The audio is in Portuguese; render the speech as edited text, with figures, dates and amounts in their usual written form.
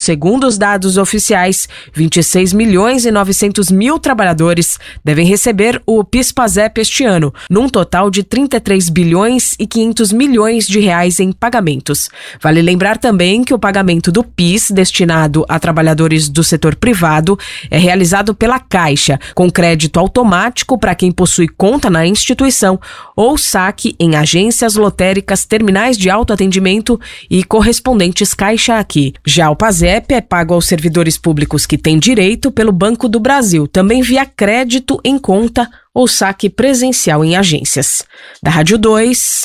Segundo os dados oficiais, 26 milhões e 900 mil trabalhadores devem receber o PIS/PASEP este ano, num total de 33 bilhões e 500 milhões de reais em pagamentos. Vale lembrar também que o pagamento do PIS destinado a trabalhadores do setor privado é realizado pela Caixa, com crédito automático para quem possui conta na instituição ou saque em agências lotéricas, terminais de autoatendimento e correspondentes Caixa Aqui. Já o PASEP é pago aos servidores públicos que têm direito pelo Banco do Brasil, também via crédito em conta ou saque presencial em agências. Da Rádio 2,